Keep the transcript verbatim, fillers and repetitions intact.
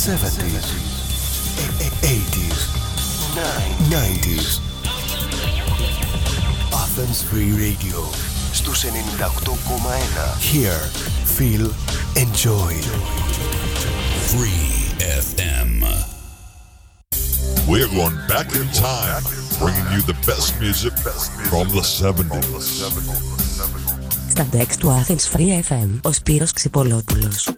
seventies, eighties, nineties. Athens Free Radio στους ενενήντα οκτώ κόμμα ένα. Hear, feel, enjoy. Free εφ εμ. We're going back in time, bringing you the best music from the seventies. Στα ντεξ του Athens Free εφ εμ, ο Σπύρος Ξυπολόπουλος.